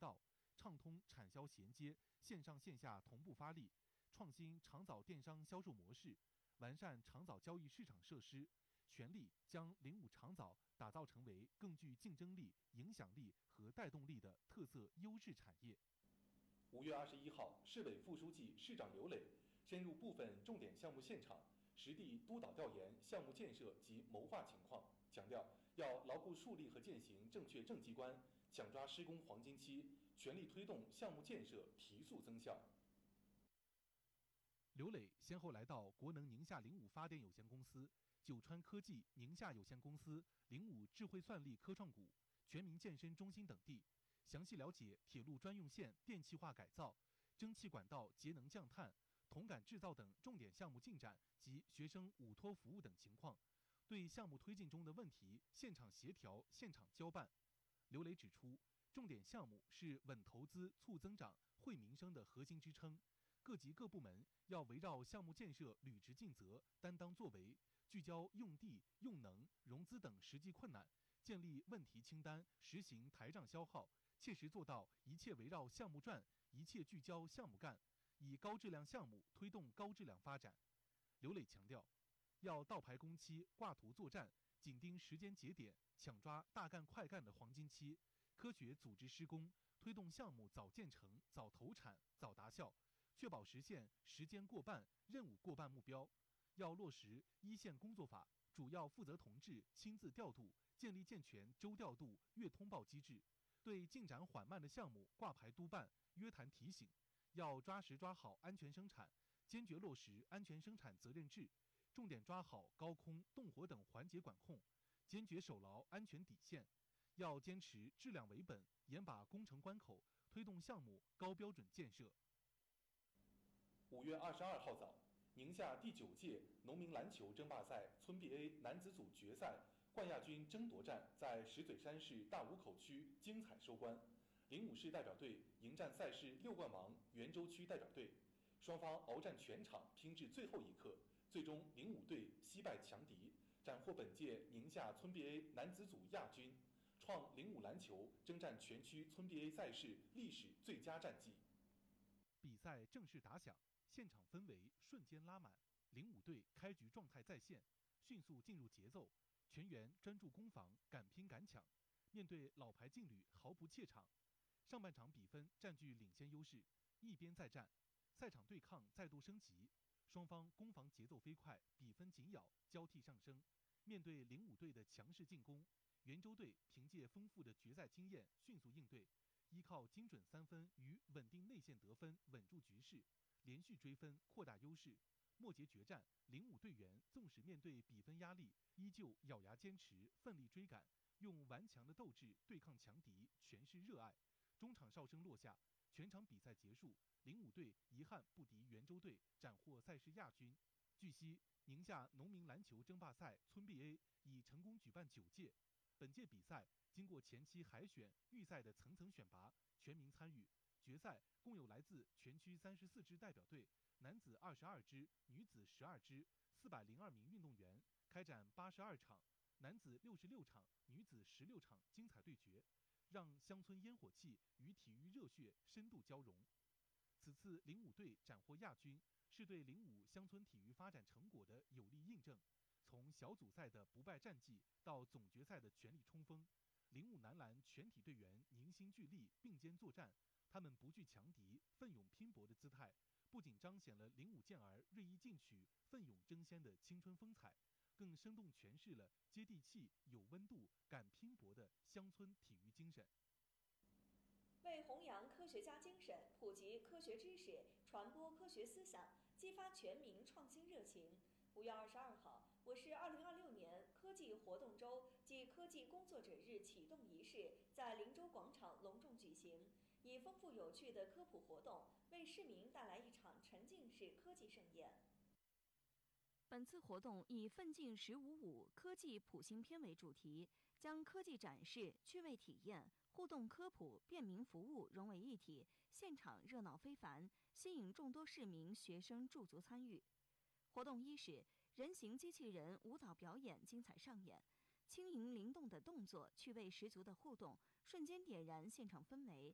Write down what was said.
造，畅通产销衔接，线上线下同步发力，创新长早电商销售模式，完善长早交易市场设施，全力将05长早打造成为更具竞争力、影响力和带动力的特色优质产业。 5月21号，市委副书记、市长刘磊深入部分重点项目现场，实地督导调研项目建设及谋划情况，强调要牢固树立和践行正确政绩观，抢抓施工黄金期，全力推动项目建设提速增效。 刘磊先后来到国能宁夏05发电有限公司、九川科技宁夏有限公司、05智慧算力科创谷、全民健身中心等地，详细了解铁路专用线电气化改造、蒸汽管道节能降碳、铜杆制造等重点项目进展及学生午托服务等情况，对项目推进中的问题现场协调、现场交办。刘磊指出，重点项目是稳投资、促增长、惠民生的核心支撑。各级各部门要围绕项目建设履职尽责、担当作为，聚焦用地、用能、融资等实际困难，建立问题清单，实行台账消耗，切实做到一切围绕项目转，一切聚焦项目干，以高质量项目推动高质量发展。刘磊强调，要倒排工期、挂图作战，紧盯时间节点，抢抓大干快干的黄金期，科学组织施工，推动项目早建成、早投产、早达效，确保实现时间过半、任务过半目标。要落实一线工作法，主要负责同志亲自调度，建立健全周调度、月通报机制，对进展缓慢的项目挂牌督办、约谈提醒。要抓实抓好安全生产，坚决落实安全生产责任制，重点抓好高空、动火等环节管控，坚决守牢安全底线。要坚持质量为本，严把工程关口，推动项目高标准建设。 5月22号早，宁夏第9届农民篮球争霸赛村 BA 男子组决赛冠亚军争夺战在石嘴山市大武口区精彩收官。05市代表队迎战赛事6冠王袁州区代表队，双方鏖战全场，拼至最后一刻，最终05队惜败强敌，斩获本届宁夏村 BA 男子组亚军，创05篮球征战全区村 BA 赛事历史最佳战绩。 比赛正式打响，现场氛围瞬间拉满，05队开局状态在线，迅速进入节奏，全员专注攻防，敢拼敢抢，面对老牌劲旅毫不怯场。上半场比分占据领先优势，一边再战，赛场对抗再度升级，双方攻防节奏飞快，比分紧咬，交替上升。面对05队的强势进攻，袁州队凭借丰富的决赛经验迅速应对，依靠精准3分与稳定内线得分稳住局势，连续追分扩大优势。末节决战，05队员纵使面对比分压力，依旧咬牙坚持，奋力追赶，用顽强的斗志对抗强敌，全是热爱。中场哨声落下，全场比赛结束，05队遗憾不敌袁州队，斩获赛事亚军。据悉，宁夏农民篮球争霸赛村 BA 已成功举办9届，本届比赛经过前期海选、预赛的层层选拔，全民参与。决赛共有来自全区34支代表队，男子22支，女子12支，402名运动员，开展82场，男子66场，女子16场精彩对决，让乡村烟火气与体育热血深度交融。此次05队斩获亚军，是对05乡村体育发展成果的有力印证。从小组赛的不败战绩到总决赛的全力冲锋，05男篮全体队员凝心聚力，并肩作战，他们不惧强敌，奋勇拼搏的姿态，不仅彰显了05健儿锐意进取、奋勇争先的青春风采，更生动诠释了接地气、有温度、敢拼搏的乡村体育精神。 为弘扬科学家精神，普及科学知识，传播科学思想，激发全民创新热情，5月22号，我市2026年科技活动周暨科技工作者日启动仪式在灵州广场隆重举行，以丰富有趣的科普活动，为市民带来一场沉浸式科技盛宴。 本次活动以奋进1055科技普新篇为主题，将科技展示、趣味体验、互动科普、便民服务融为一体，现场热闹非凡，吸引众多市民学生驻足参与。活动伊始，人形机器人舞蹈表演精彩上演，轻盈灵动的动作、趣味十足的互动，瞬间点燃现场氛围，